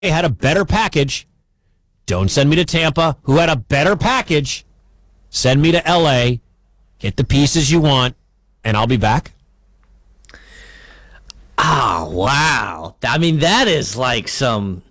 had a better package. Don't send me to Tampa, who had a better package. Send me to L.A., get the pieces you want, and I'll be back. Oh, wow. I mean, that is like some...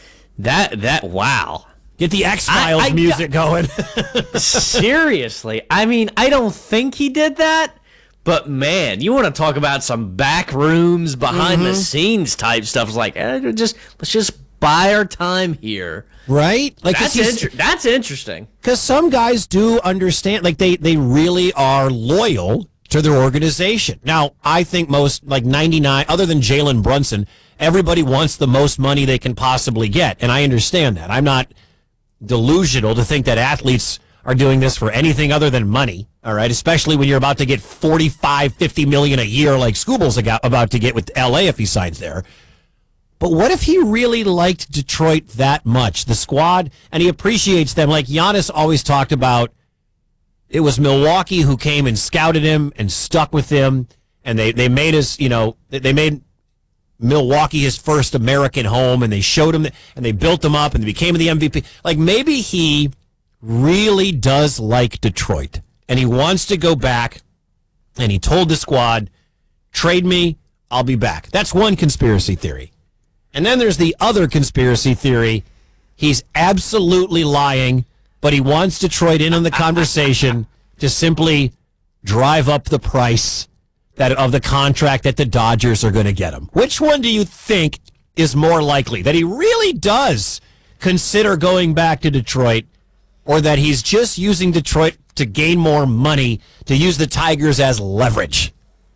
Wow. Get the X-Files music going. Seriously. I mean, I don't think he did that, but man, you want to talk about some back rooms, behind the scenes type stuff. It's like, let's just buy our time here. Right? Like that's interesting. Because some guys do understand, like they really are loyal to their organization. Now, I think most, like 99, other than Jalen Brunson, everybody wants the most money they can possibly get. And I understand that. I'm not delusional to think that athletes are doing this for anything other than money. All right. Especially when you're about to get 45, 50 million a year like Scooble's about to get with LA if he signs there. But what if he really liked Detroit that much, the squad, and he appreciates them? Like Giannis always talked about, it was Milwaukee who came and scouted him and stuck with him, and they made us, they made Milwaukee his first American home, and they showed him, and they built him up, and they became the MVP. Like, maybe he really does like Detroit, and he wants to go back, and he told the squad, trade me, I'll be back. That's one conspiracy theory. And then there's the other conspiracy theory. He's absolutely lying, but he wants Detroit in on the conversation to simply drive up the price of the contract that the Dodgers are going to get him. Which one do you think is more likely? That he really does consider going back to Detroit, or that he's just using Detroit to gain more money, to use the Tigers as leverage?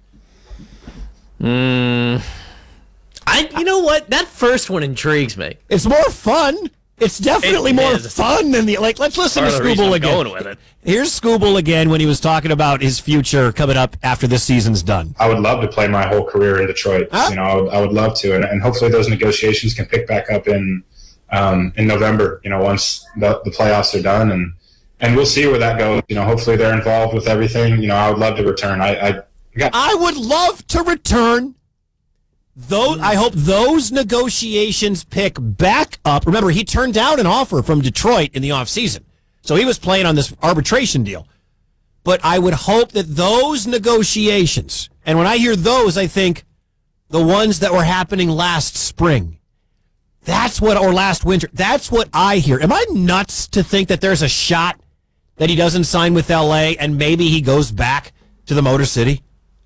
You know what? That first one intrigues me. It's more fun. It's definitely more fun than let's listen to Scooble again. Going with it. Here's Scooble again when he was talking about his future coming up after this season's done. I would love to play my whole career in Detroit. Huh? I would love to, and hopefully those negotiations can pick back up in November. Once the playoffs are done, and we'll see where that goes. Hopefully they're involved with everything. I would love to return. I would love to return. I hope those negotiations pick back up. Remember, he turned down an offer from Detroit in the offseason. So he was playing on this arbitration deal. But I would hope that those negotiations, and when I hear those, I think the ones that were happening last spring. Or last winter. That's what I hear. Am I nuts to think that there's a shot that he doesn't sign with LA and maybe he goes back to the Motor City?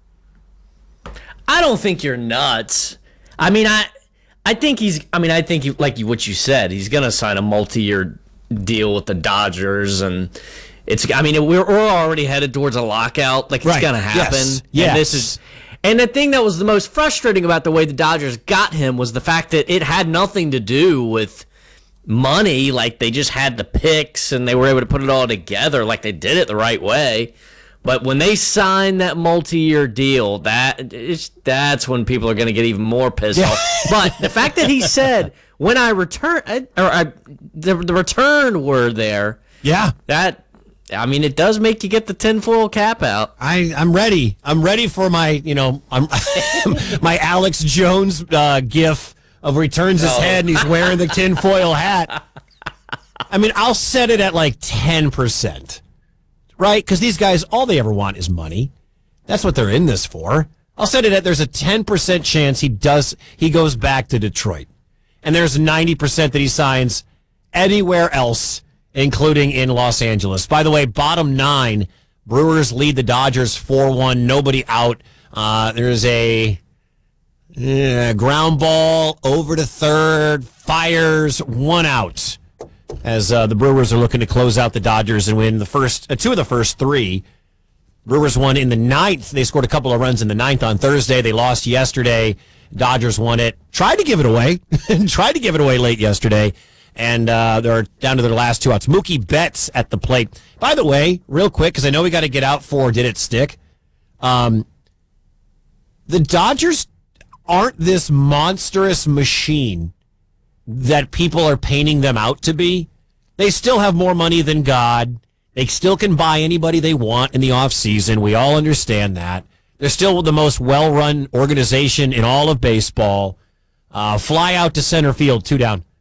I don't think you're nuts. I mean, I think like what you said, he's going to sign a multi-year deal with the Dodgers, and we're already headed towards a lockout. Like, it's going to happen. Yes. And the thing that was the most frustrating about the way the Dodgers got him was the fact that it had nothing to do with money. Like, they just had the picks and they were able to put it all together. Like, they did it the right way. But when they sign that multi-year deal, that's when people are going to get even more pissed off. But the fact that he said, when I return, the return word there, it does make you get the tinfoil cap out. I'm ready. I'm ready for my, my Alex Jones gif of returns his head and he's wearing the tinfoil hat. I'll set it at like 10%. Right? Because these guys, all they ever want is money. That's what they're in this for. I'll set it at there's a 10% chance he goes back to Detroit. And there's 90% that he signs anywhere else, including in Los Angeles. By the way, bottom 9, Brewers lead the Dodgers 4-1, nobody out. There's a ground ball over to third, fires, 1 out. As the Brewers are looking to close out the Dodgers and win the first 2 of the first 3. Brewers won in the 9th. They scored a couple of runs in the 9th on Thursday. They lost yesterday. Dodgers won it. Tried to give it away. Late yesterday. And they're down to their last 2 outs. Mookie Betts at the plate. By the way, real quick, because I know we got to get out for Did It Stick? The Dodgers aren't this monstrous machine that people are painting them out to be. They still have more money than God. They still can buy anybody they want in the offseason. We all understand that. They're still the most well-run organization in all of baseball. Fly out to center field, 2 down.